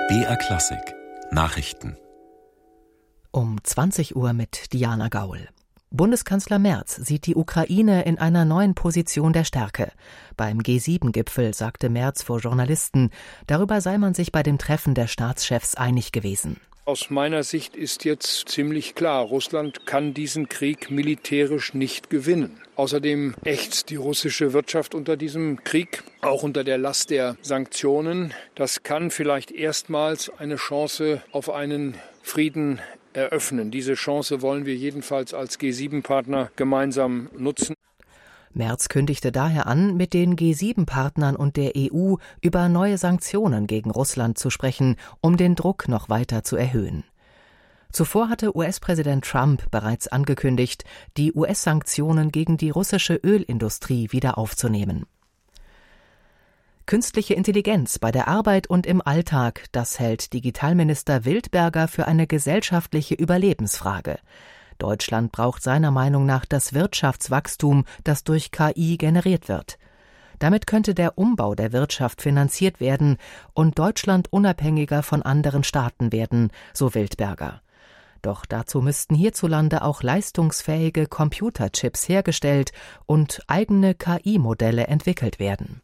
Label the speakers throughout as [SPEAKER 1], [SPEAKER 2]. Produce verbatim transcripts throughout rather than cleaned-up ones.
[SPEAKER 1] B R Klassik Nachrichten
[SPEAKER 2] Um zwanzig Uhr mit Diana Gaul. Bundeskanzler Merz sieht die Ukraine in einer neuen Position der Stärke. Beim G sieben Gipfel sagte Merz vor Journalisten, darüber sei man sich bei dem Treffen der Staatschefs einig gewesen.
[SPEAKER 3] Aus meiner Sicht ist jetzt ziemlich klar, Russland kann diesen Krieg militärisch nicht gewinnen. Außerdem ächzt die russische Wirtschaft unter diesem Krieg, auch unter der Last der Sanktionen. Das kann vielleicht erstmals eine Chance auf einen Frieden eröffnen. Diese Chance wollen wir jedenfalls als G sieben Partner gemeinsam nutzen.
[SPEAKER 2] Merz kündigte daher an, mit den G sieben Partnern und der E U über neue Sanktionen gegen Russland zu sprechen, um den Druck noch weiter zu erhöhen. Zuvor hatte U S-Präsident Trump bereits angekündigt, die U S-Sanktionen gegen die russische Ölindustrie wieder aufzunehmen. Künstliche Intelligenz bei der Arbeit und im Alltag, das hält Digitalminister Wildberger für eine gesellschaftliche Überlebensfrage. Deutschland braucht seiner Meinung nach das Wirtschaftswachstum, das durch K I generiert wird. Damit könnte der Umbau der Wirtschaft finanziert werden und Deutschland unabhängiger von anderen Staaten werden, so Wildberger. Doch dazu müssten hierzulande auch leistungsfähige Computerchips hergestellt und eigene K I-Modelle entwickelt werden.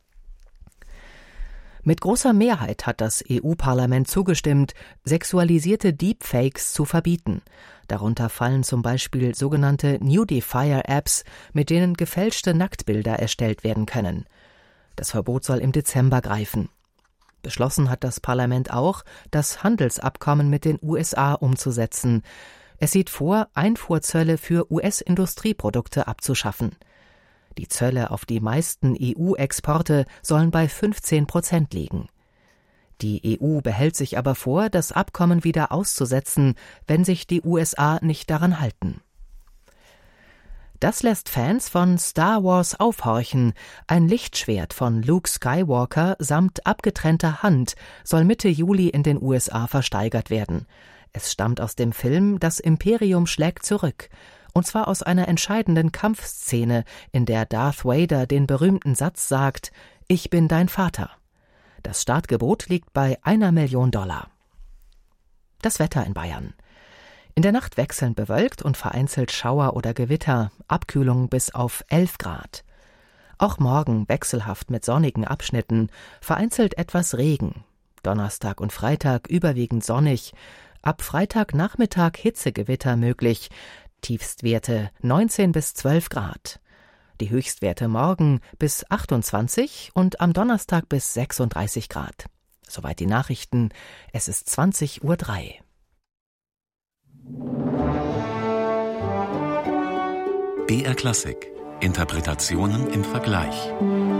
[SPEAKER 2] Mit großer Mehrheit hat das E U-Parlament zugestimmt, sexualisierte Deepfakes zu verbieten. Darunter fallen zum Beispiel sogenannte Nudifier-Apps, mit denen gefälschte Nacktbilder erstellt werden können. Das Verbot soll im Dezember greifen. Beschlossen hat das Parlament auch, das Handelsabkommen mit den U S A umzusetzen. Es sieht vor, Einfuhrzölle für U S-Industrieprodukte abzuschaffen. Die Zölle auf die meisten E U-Exporte sollen bei fünfzehn Prozent liegen. Die E U behält sich aber vor, das Abkommen wieder auszusetzen, wenn sich die U S A nicht daran halten. Das lässt Fans von Star Wars aufhorchen. Ein Lichtschwert von Luke Skywalker samt abgetrennter Hand soll Mitte Juli in den U S A versteigert werden. Es stammt aus dem Film Das Imperium schlägt zurück. Und zwar aus einer entscheidenden Kampfszene, in der Darth Vader den berühmten Satz sagt: „Ich bin dein Vater." Das Startgebot liegt bei einer Million Dollar. Das Wetter in Bayern. In der Nacht wechselnd bewölkt und vereinzelt Schauer oder Gewitter, Abkühlung bis auf elf Grad. Auch morgen wechselhaft mit sonnigen Abschnitten, vereinzelt etwas Regen. Donnerstag und Freitag überwiegend sonnig, ab Freitagnachmittag Hitzegewitter möglich, Tiefstwerte neunzehn bis zwölf Grad. Die Höchstwerte morgen bis achtundzwanzig und am Donnerstag bis sechsunddreißig Grad. Soweit die Nachrichten. Es ist zwanzig Uhr drei.
[SPEAKER 1] B R Klassik Interpretationen im Vergleich.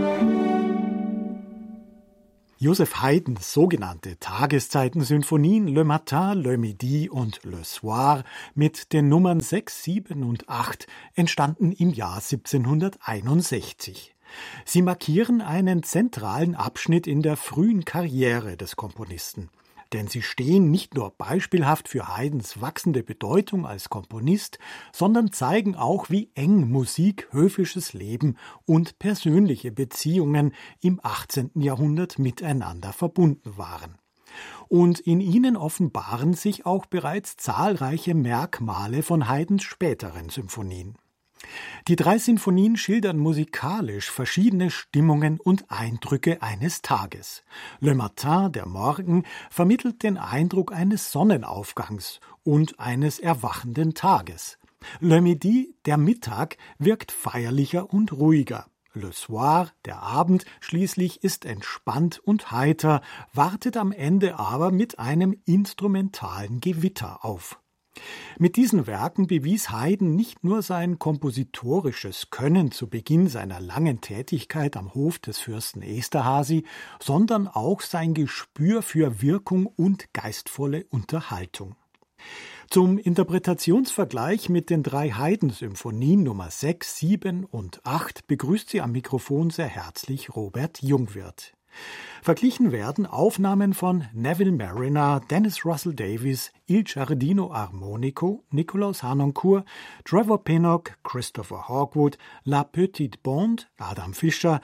[SPEAKER 4] Joseph Haydns sogenannte Tageszeiten-Symphonien Le Matin, Le Midi und Le Soir mit den Nummern sechs, sieben und acht entstanden im Jahr siebzehnhunderteinundsechzig. Sie markieren einen zentralen Abschnitt in der frühen Karriere des Komponisten. Denn sie stehen nicht nur beispielhaft für Haydns wachsende Bedeutung als Komponist, sondern zeigen auch, wie eng Musik, höfisches Leben und persönliche Beziehungen im achtzehnten Jahrhundert miteinander verbunden waren. Und in ihnen offenbaren sich auch bereits zahlreiche Merkmale von Haydns späteren Symphonien. Die drei Sinfonien schildern musikalisch verschiedene Stimmungen und Eindrücke eines Tages. Le Matin, der Morgen, vermittelt den Eindruck eines Sonnenaufgangs und eines erwachenden Tages. Le Midi, der Mittag, wirkt feierlicher und ruhiger. Le Soir, der Abend, schließlich ist entspannt und heiter, wartet am Ende aber mit einem instrumentalen Gewitter auf. Mit diesen Werken bewies Haydn nicht nur sein kompositorisches Können zu Beginn seiner langen Tätigkeit am Hof des Fürsten Esterházy, sondern auch sein Gespür für Wirkung und geistvolle Unterhaltung. Zum Interpretationsvergleich mit den drei Haydn-Symphonien Nummer sechs, sieben und acht begrüßt sie am Mikrofon sehr herzlich Robert Jungwirth. Verglichen werden Aufnahmen von Neville Marriner, Dennis Russell Davies, Il Giardino Armonico, Nikolaus Harnoncourt, Trevor Pinnock, Christopher Hawkwood, La Petite Bande, Adam Fischer,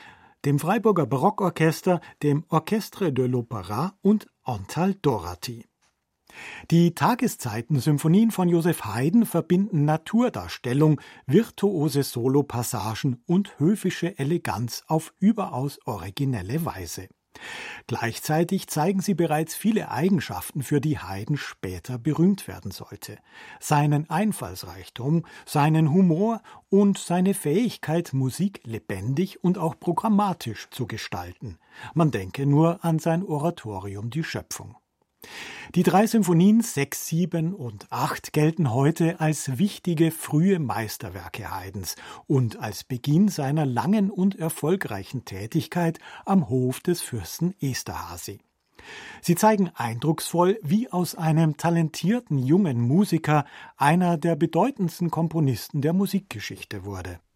[SPEAKER 4] dem Freiburger Barockorchester, dem Orchestre de l'Opéra und Antal Doherty. Die Tageszeiten-Symphonien von Joseph Haydn verbinden Naturdarstellung, virtuose Solopassagen und höfische Eleganz auf überaus originelle Weise. Gleichzeitig zeigen sie bereits viele Eigenschaften, für die Haydn später berühmt werden sollte. Seinen Einfallsreichtum, seinen Humor und seine Fähigkeit, Musik lebendig und auch programmatisch zu gestalten. Man denke nur an sein Oratorium Die Schöpfung. Die drei Symphonien sechs, sieben und acht gelten heute als wichtige frühe Meisterwerke Haydns und als Beginn seiner langen und erfolgreichen Tätigkeit am Hof des Fürsten Esterházy. Sie zeigen eindrucksvoll, wie aus einem talentierten jungen Musiker einer der bedeutendsten Komponisten der Musikgeschichte wurde.